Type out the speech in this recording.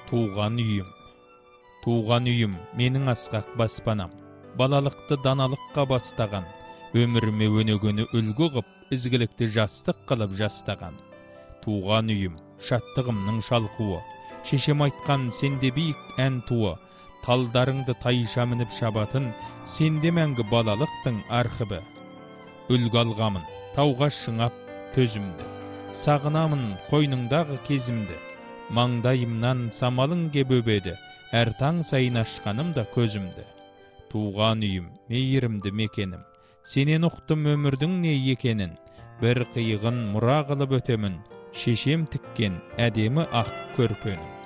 Туған үйім. Туған үйім менің асқақ баспанам. Балалықты даналыққа бастаған, өміріме өнегені үлгі қып, ізгілікті жастық қылып жастаған. Туған үйім, шаттығымның шалқуы, шешем айтқан сенде биік ән туы, талдарыңды тайша мініп шабатын, сенде мәңгі балалықтың архыбы. Үлгі алғамын, тауға шыңап төзімді, сағынамын қойныңдағы кезімді, маңдайымнан самалың кеп өбеді, әр таң сайын ашқанымда көзімді. Туған үйім, мейірімді мекенім, сенен ұқтым өмірдің не екенін, бір қиығын мұра қылып өтемін, шешем тіккен әдемі ақ көрпенім.